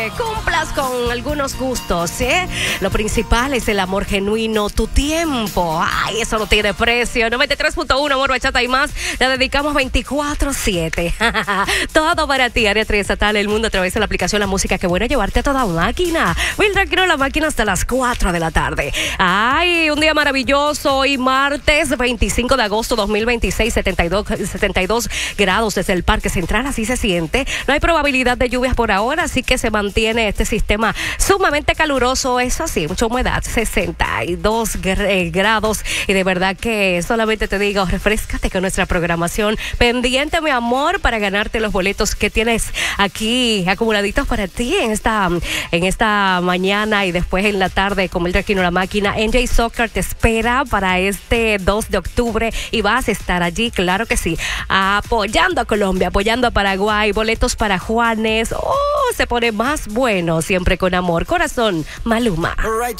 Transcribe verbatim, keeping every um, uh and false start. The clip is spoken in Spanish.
Cumplas con algunos gustos, ¿eh? Lo principal es el amor genuino, tu tiempo. Ay, eso no tiene precio. noventa y tres punto uno, amor, bachata y más. Le dedicamos veinticuatro siete. Todo para ti, área triestatal, el mundo a través de la aplicación La Música. Qué bueno llevarte a toda máquina. Will tranquilo la máquina hasta las cuatro de la tarde. Ay, un día maravilloso. Hoy martes veinticinco de agosto dos mil veintiséis, setenta y dos, setenta y dos grados desde el Parque Central. Así se siente. No hay probabilidad de lluvias por ahora, así que se mantiene Tiene este sistema sumamente caluroso, eso sí, mucha humedad, sesenta y dos grados, y de verdad que solamente te digo, refrescate con nuestra programación, pendiente mi amor para ganarte los boletos que tienes aquí acumuladitos para ti en esta, en esta mañana y después en la tarde con el Traquino la máquina. N J Soccer te espera para este dos de octubre y vas a estar allí, claro que sí, apoyando a Colombia, apoyando a Paraguay, boletos para Juanes, oh, se pone más bueno, siempre con amor, corazón, Maluma. Right.